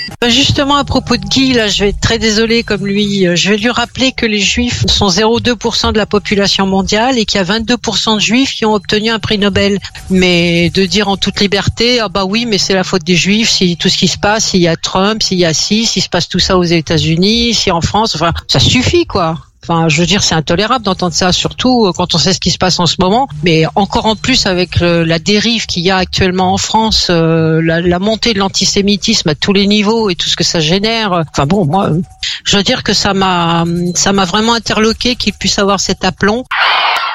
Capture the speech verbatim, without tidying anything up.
Justement, à propos de Guy, là, je vais être très désolée comme lui. Je vais lui rappeler que les Juifs sont zéro virgule deux pour cent de la population mondiale et qu'il y a vingt-deux pour cent de Juifs qui ont obtenu un prix Nobel. Mais de dire en toute liberté, ah bah oui, mais c'est la faute des Juifs, si tout ce qui se passe, s'il y a Trump, s'il y a ci, s'il se passe tout ça aux États-Unis, si en France, enfin, ça suffit, quoi. Enfin, je veux dire, c'est intolérable d'entendre ça, surtout quand on sait ce qui se passe en ce moment. Mais encore en plus avec le, la dérive qu'il y a actuellement en France, euh, la, la montée de l'antisémitisme à tous les niveaux et tout ce que ça génère. Enfin bon, moi, je veux dire que ça m'a, ça m'a vraiment interloqué qu'il puisse avoir cet aplomb.